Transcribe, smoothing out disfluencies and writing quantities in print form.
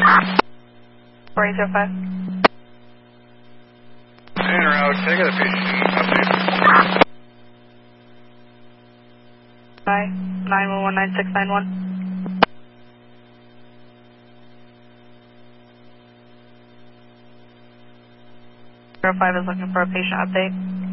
4805. En route, take a patient update. Bye. 9119691. 05 is looking for a patient update.